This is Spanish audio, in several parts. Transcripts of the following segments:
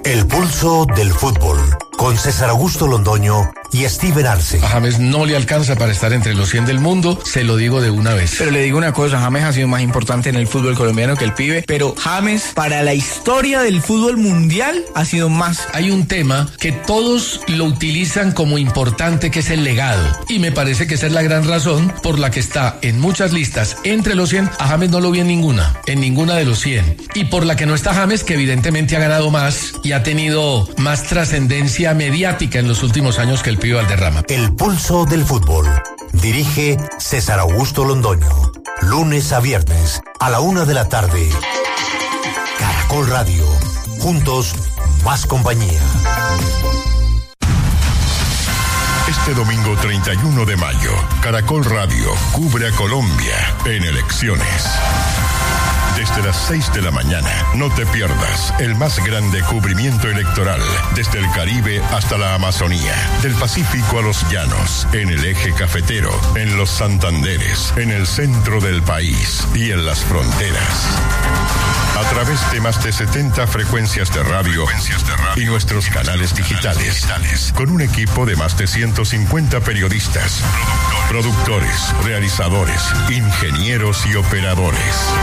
El pulso del fútbol, con César Augusto Londoño y Steven Arce. A James no le alcanza para estar entre los 100 del mundo, se lo digo de una vez. Pero le digo una cosa, James ha sido más importante en el fútbol colombiano que el pibe, pero James para la historia del fútbol mundial ha sido más. Hay un tema que todos lo utilizan como importante, que es el legado, y me parece que esa es la gran razón por la que está en muchas listas entre los 100. A James no lo vi en ninguna de los 100, y por la que no está James, que evidentemente ha ganado más y ha tenido más trascendencia mediática en los últimos años que el pibe Valderrama. El pulso del fútbol. Dirige César Augusto Londoño. Lunes a viernes a la 1 de la tarde. Caracol Radio. Juntos, más compañía. Este domingo 31 de mayo, Caracol Radio cubre a Colombia en elecciones. Desde las 6 de la mañana, no te pierdas el más grande cubrimiento electoral, desde el Caribe hasta la Amazonía, del Pacífico a los llanos, en el eje cafetero, en los Santanderes, en el centro del país y en las fronteras. A través de más de 70 frecuencias de radio y nuestros canales digitales, con un equipo de más de 150 periodistas, productores, realizadores, ingenieros y operadores.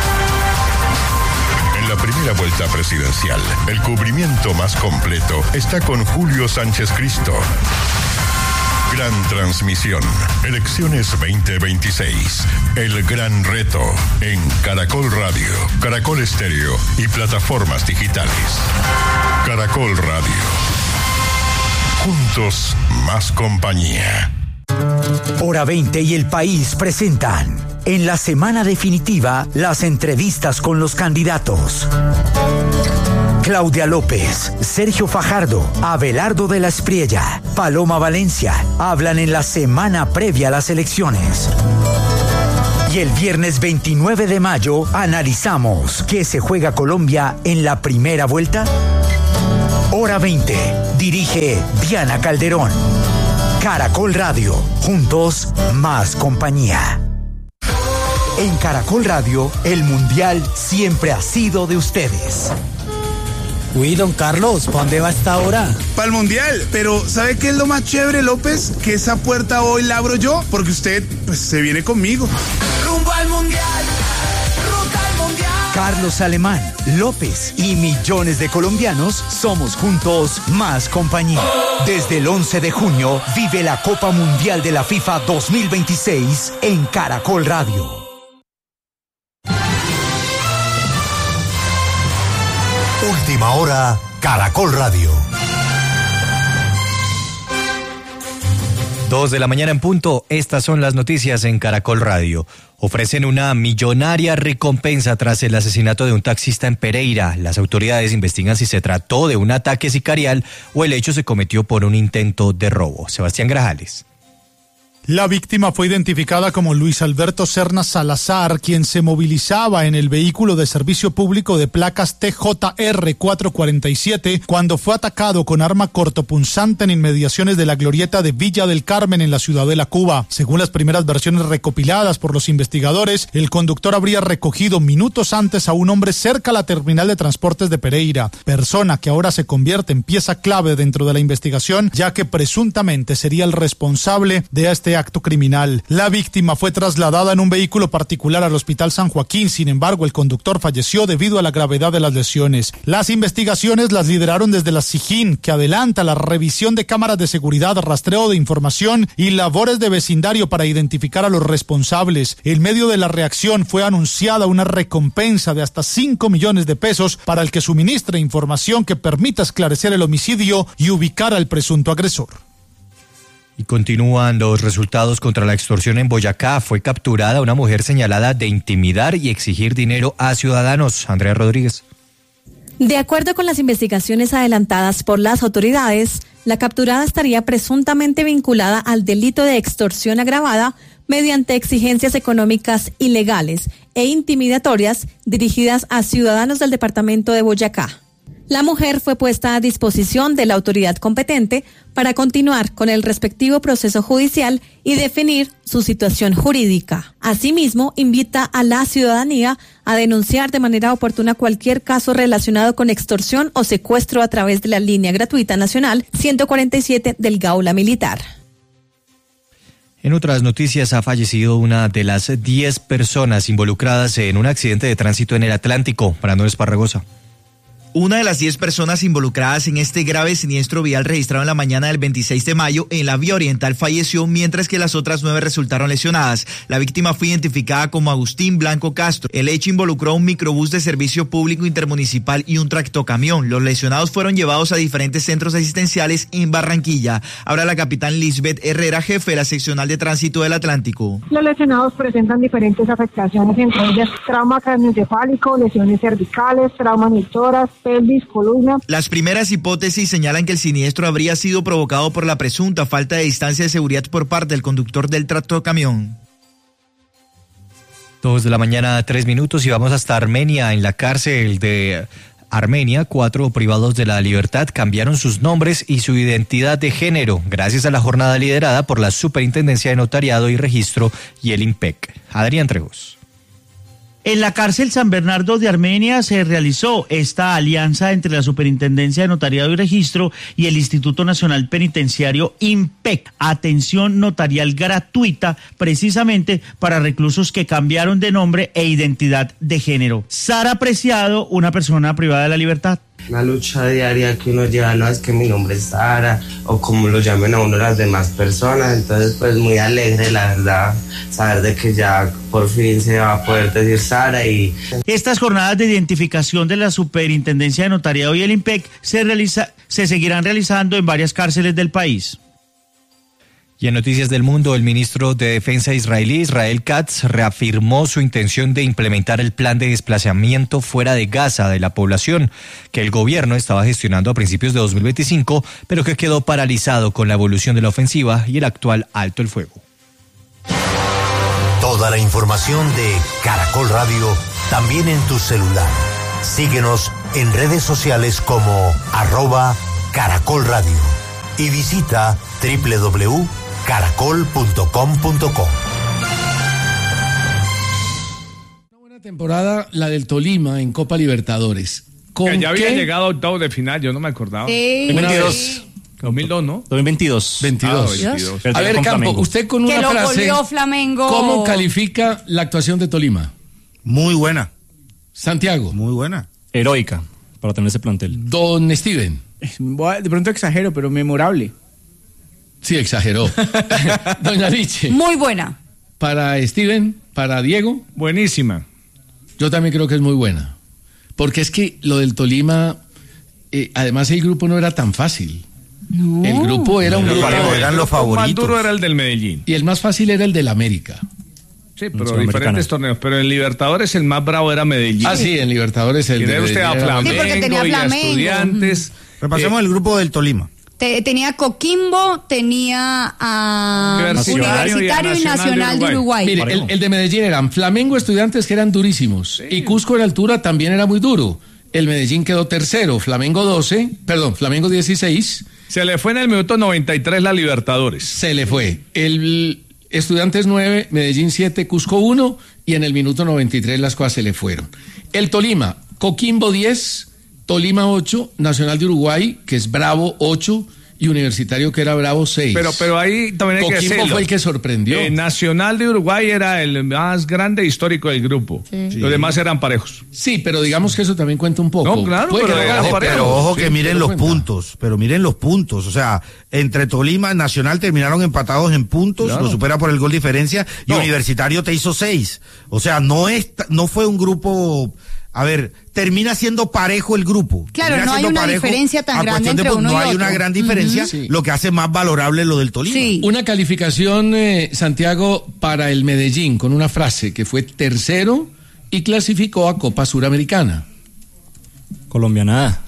En la primera vuelta presidencial, el cubrimiento más completo está con Julio Sánchez Cristo. Gran transmisión, elecciones 2026, el gran reto, en Caracol Radio, Caracol Estéreo y plataformas digitales. Caracol Radio. Juntos, más compañía. Hora 20 y El País presentan, en la semana definitiva, las entrevistas con los candidatos. Claudia López, Sergio Fajardo, Abelardo de la Espriella, Paloma Valencia hablan en la semana previa a las elecciones. Y el viernes 29 de mayo analizamos qué se juega Colombia en la primera vuelta. Hora 20, dirige Diana Calderón. Caracol Radio, juntos, más compañía. En Caracol Radio, el Mundial siempre ha sido de ustedes. Uy, don Carlos, ¿para dónde va esta hora? Para el Mundial, pero ¿sabe qué es lo más chévere, López? Que esa puerta hoy la abro yo, porque usted, pues, se viene conmigo. Rumbo al Mundial, ruta al Mundial. Carlos Alemán, López y millones de colombianos somos juntos más compañía. Desde el 11 de junio, vive la Copa Mundial de la FIFA 2026 en Caracol Radio. Última hora, Caracol Radio. 2 de la mañana en punto, estas son las noticias en Caracol Radio. Ofrecen una millonaria recompensa tras el asesinato de un taxista en Pereira. Las autoridades investigan si se trató de un ataque sicarial o el hecho se cometió por un intento de robo. Sebastián Grajales. La víctima fue identificada como Luis Alberto Serna Salazar, quien se movilizaba en el vehículo de servicio público de placas TJR 447 cuando fue atacado con arma cortopunzante en inmediaciones de la glorieta de Villa del Carmen en la Ciudadela, Cuba. Según las primeras versiones recopiladas por los investigadores, el conductor habría recogido minutos antes a un hombre cerca a la terminal de transportes de Pereira, persona que ahora se convierte en pieza clave dentro de la investigación, ya que presuntamente sería el responsable de este acto criminal. La víctima fue trasladada en un vehículo particular al Hospital San Joaquín, sin embargo, el conductor falleció debido a la gravedad de las lesiones. Las investigaciones las lideraron desde la SIJIN, que adelanta la revisión de cámaras de seguridad, rastreo de información y labores de vecindario para identificar a los responsables. En medio de la reacción fue anunciada una recompensa de hasta 5 millones de pesos para el que suministre información que permita esclarecer el homicidio y ubicar al presunto agresor. Y continúan los resultados contra la extorsión en Boyacá. Fue capturada una mujer señalada de intimidar y exigir dinero a ciudadanos. Andrea Rodríguez. De acuerdo con las investigaciones adelantadas por las autoridades, la capturada estaría presuntamente vinculada al delito de extorsión agravada mediante exigencias económicas ilegales e intimidatorias dirigidas a ciudadanos del departamento de Boyacá. La mujer fue puesta a disposición de la autoridad competente para continuar con el respectivo proceso judicial y definir su situación jurídica. Asimismo, invita a la ciudadanía a denunciar de manera oportuna cualquier caso relacionado con extorsión o secuestro a través de la línea gratuita nacional 147 del Gaula Militar. En otras noticias, ha fallecido una de las 10 personas involucradas en un accidente de tránsito en el Atlántico. Brandon Esparragosa. Una de las 10 personas involucradas en este grave siniestro vial registrado en la mañana del 26 de mayo en la vía oriental falleció, mientras que las otras 9 resultaron lesionadas. La víctima fue identificada como Agustín Blanco Castro. El hecho involucró un microbús de servicio público intermunicipal y un tractocamión. Los lesionados fueron llevados a diferentes centros asistenciales en Barranquilla. Ahora la capitán Lisbeth Herrera, jefe de la seccional de tránsito del Atlántico. Los lesionados presentan diferentes afectaciones, entre ellas trauma craneoencefálico, lesiones cervicales, trauma en el tórax, pelvis, columna. Las primeras hipótesis señalan que el siniestro habría sido provocado por la presunta falta de distancia de seguridad por parte del conductor del tractocamión. 2 de la mañana, 3 minutos, y vamos hasta Armenia. En la cárcel de Armenia, 4 privados de la libertad cambiaron sus nombres y su identidad de género, gracias a la jornada liderada por la Superintendencia de Notariado y Registro y el IMPEC. Adrián Trejos. En la cárcel San Bernardo de Armenia se realizó esta alianza entre la Superintendencia de Notariado y Registro y el Instituto Nacional Penitenciario IMPEC, atención notarial gratuita precisamente para reclusos que cambiaron de nombre e identidad de género. Sara Preciado, una persona privada de la libertad. Una lucha diaria que uno lleva, no es que mi nombre es Sara, o como lo llamen a uno las demás personas, entonces pues muy alegre la verdad, saber de que ya por fin se va a poder decir Sara. Y estas jornadas de identificación de la Superintendencia de Notariado y el IMPEC se seguirán realizando en varias cárceles del país. Y en Noticias del Mundo, el ministro de Defensa israelí, Israel Katz, reafirmó su intención de implementar el plan de desplazamiento fuera de Gaza de la población, que el gobierno estaba gestionando a principios de 2025, pero que quedó paralizado con la evolución de la ofensiva y el actual alto el fuego. Toda la información de Caracol Radio, también en tu celular. Síguenos en redes sociales como @Caracol Radio y visita www.caracol.com.co. Una buena temporada la del Tolima en Copa Libertadores. Que ya había llegado a octavos de final, yo no me acordaba. 2022. 2002, ¿no? 2022. 22. A ver, Campo, usted con una frase, Flamengo. ¿cómo califica la actuación de Tolima? Muy buena. Santiago. Muy buena. Heroica, para tener ese plantel. Don Steven. De pronto exagero, pero memorable. Sí, exageró. Doña Liche. Muy buena. Para Steven, para Diego. Buenísima. Yo también creo que es muy buena. Porque es que lo del Tolima, además el grupo no era tan fácil. No. El grupo era un grupo. Eran los favoritos. El más duro era el del Medellín. Y el más fácil era el del América. Sí, pero diferentes torneos. Pero en Libertadores el más bravo era Medellín. Ah, sí, en Libertadores el de usted a Flamengo, sí, tenía y a Flamengo. Estudiantes. Repasemos el grupo del Tolima. Tenía Coquimbo, tenía a Universitario y Nacional de Uruguay. Mire, el de Medellín eran Flamengo, Estudiantes, que eran durísimos. Sí. Y Cusco en altura también era muy duro. El Medellín quedó tercero, Flamengo 16. Se le fue en el minuto 93 la Libertadores. Se le fue. El Estudiantes 9, Medellín 7, Cusco 1, y en el minuto 93 las cosas se le fueron. El Tolima, Coquimbo 10, Tolima 8, Nacional de Uruguay, que es bravo, 8, y Universitario, que era bravo, 6. Pero ahí también hay que decirlo. Coquimbo fue el que sorprendió. Nacional de Uruguay era el más grande histórico del grupo. Sí. Los demás eran parejos. Sí, pero digamos que eso también cuenta un poco. No, claro, pero ojo que miren los puntos. Pero miren los puntos. O sea, entre Tolima y Nacional terminaron empatados en puntos. Claro. Lo supera por el gol diferencia. Y Universitario te hizo 6. O sea, no fue un grupo... A ver, termina siendo parejo el grupo. Claro, no hay una diferencia tan grande entre uno y otro. No hay una gran diferencia, lo que hace más valorable lo del Tolima. Sí. Una calificación, Santiago, para el Medellín, con una frase que fue tercero y clasificó a Copa Suramericana. Colombianada.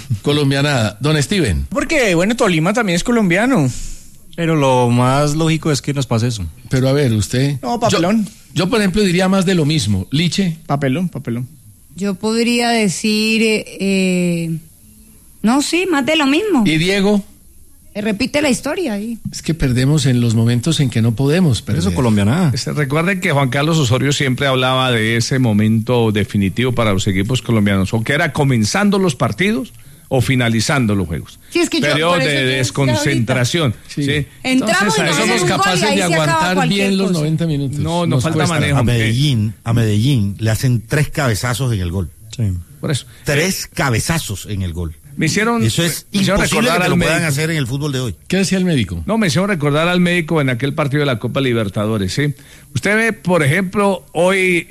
Don Steven. Porque, bueno, Tolima también es colombiano. Pero lo más lógico es que nos pase eso. Pero a ver, usted... No, papelón. Yo por ejemplo, diría más de lo mismo. Liche. Papelón. Yo podría decir No, sí, más de lo mismo. ¿Y Diego? Repite la historia ahí. Es que perdemos en los momentos en que no podemos perder. Eso colombiana. Recuerden que Juan Carlos Osorio siempre hablaba de ese momento definitivo para los equipos colombianos, o que era comenzando los partidos o finalizando los juegos. Sí, es que periodo de desconcentración. Sí. Entramos y nos somos capaces de aguantar bien los 90 minutos. No, nos falta manejo. A Medellín le hacen 3 cabezazos en el gol. Sí. Por eso. 3 cabezazos en el gol. Eso es imposible que lo puedan hacer en el fútbol de hoy. ¿Qué decía el médico? No, me hicieron recordar al médico en aquel partido de la Copa Libertadores, ¿sí? Usted ve, por ejemplo, hoy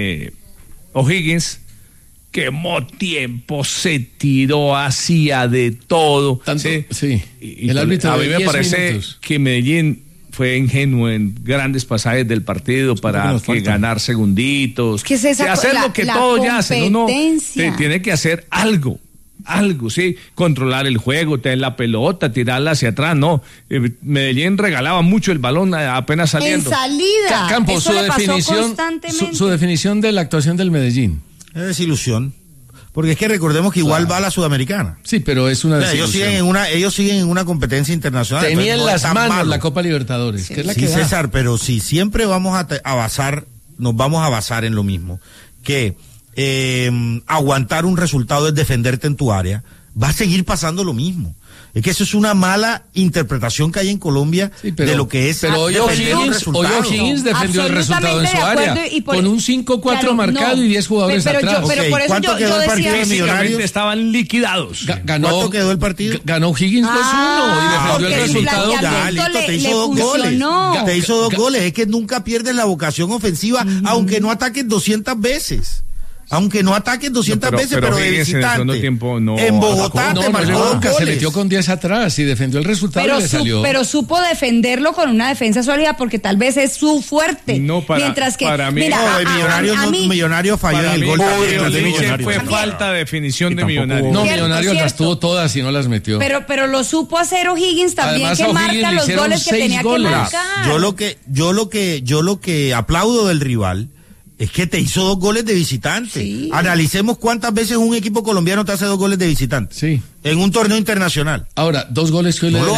O'Higgins quemó tiempo, se tiró, hacía de todo. Sí. Y el árbitro a mí me parece que Medellín fue ingenuo en grandes pasajes del partido para ganar segunditos. ¿Qué es esa hacer lo que todos ya hacen. Uno tiene que hacer algo, sí, controlar el juego, tener la pelota, tirarla hacia atrás, no. Medellín regalaba mucho el balón apenas saliendo. En salida. Campos, su definición de la actuación del Medellín. Es desilusión. Porque es que recordemos que igual va a la Sudamericana. Sí, pero es una desilusión. Ellos siguen en una competencia internacional. Tenían en las manos la Copa Libertadores, que es la que da. César, pero si siempre vamos nos vamos a basar en lo mismo, que aguantar un resultado es defenderte en tu área, va a seguir pasando lo mismo. Es que eso es una mala interpretación que hay en Colombia de lo que es. Pero hoy O'Higgins defendió el resultado en su área, con un 5-4 marcado y 10 jugadores atrás. Por eso ¿Cuánto quedó el partido de Millonarios? Estaban liquidados. ¿Cuánto quedó el partido? Ganó O'Higgins 2-1 y defendió el resultado. Ya, listo, te hizo 2 goles. Te hizo 2 goles. Es que nunca pierdes la vocación ofensiva, aunque no ataques 200 veces. Aunque no ataques 200 veces, pero de visitante. En Bogotá te marcó 2 goles. Se metió con 10 atrás y defendió el resultado y le salió. Pero supo defenderlo con una defensa sólida porque tal vez es su fuerte. Mientras que, para mí, Millonarios falló en el gol. Fue falta de definición de Millonarios. No, Millonarios las tuvo todas y no las metió. Pero lo supo hacer O'Higgins también. Además, que marca los goles que tenía que marcar. Yo lo que aplaudo del rival es que te hizo 2 goles de visitante. Sí. Analicemos cuántas veces un equipo colombiano te hace 2 goles de visitante. Sí. En un torneo internacional. Ahora, 2 goles que hoy le